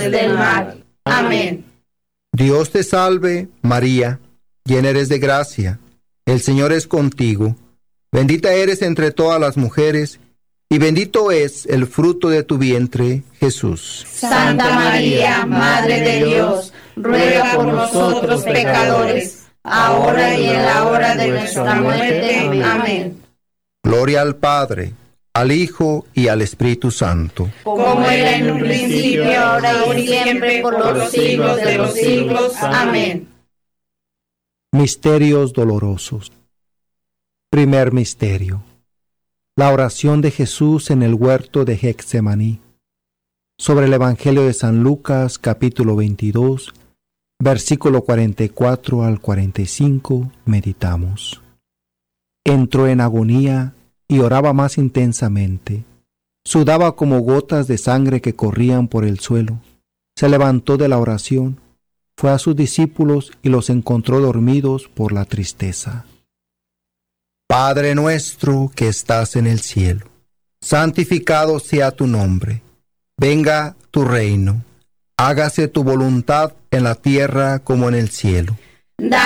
males del mal. Amén. Dios te salve, María, llena eres de gracia. El Señor es contigo. Bendita eres entre todas las mujeres, y bendito es el fruto de tu vientre, Jesús. Santa María, Madre de Dios, ruega por nosotros pecadores, ahora y en la hora de nuestra muerte. Amén. Gloria al Padre, al Hijo y al Espíritu Santo. Como era en un principio, ahora y siempre, por los siglos de los siglos. Amén. Misterios dolorosos. Primer misterio: la oración de Jesús en el huerto de Getsemaní. Sobre el Evangelio de San Lucas, capítulo 22, versículo 44 al 45, meditamos. Entró en agonía y oraba más intensamente. Sudaba como gotas de sangre que corrían por el suelo. Se levantó de la oración, fue a sus discípulos y los encontró dormidos por la tristeza. Padre nuestro que estás en el cielo, santificado sea tu nombre. Venga tu reino. Hágase tu voluntad en la tierra como en el cielo. Danos